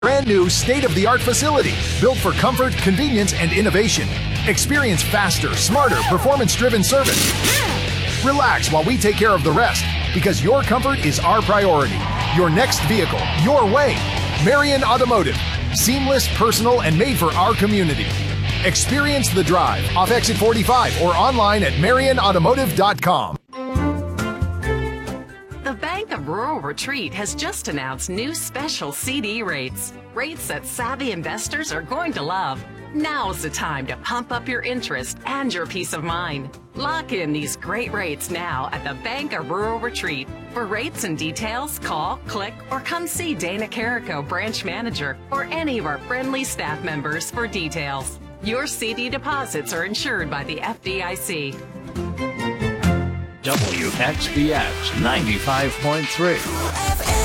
Brand new state-of-the-art facility built for comfort, convenience, and innovation. Experience faster, smarter, performance-driven service. Relax while we take care of the rest, because your comfort is our priority. Your next vehicle, your way. Marion Automotive. Seamless, personal, and made for our community. Experience the drive off exit 45 or online at marionautomotive.com. The Bank of Rural Retreat has just announced new special CD rates. Rates that savvy investors are going to love. Now's the time to pump up your interest and your peace of mind. Lock in these great rates now at the Bank of Rural Retreat. For rates and details, call, click, or come see Dana Carrico, branch manager, or any of our friendly staff members for details. Your CD deposits are insured by the FDIC. WXBX 95.3.